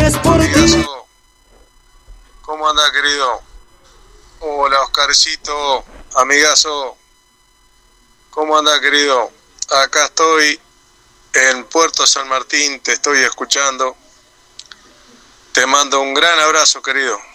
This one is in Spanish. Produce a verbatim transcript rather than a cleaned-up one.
es por ti. ¿Cómo anda, querido? Hola, Oscarcito, amigazo. ¿Cómo anda, querido? Acá estoy en Puerto San Martín, te estoy escuchando. Te mando un gran abrazo, querido.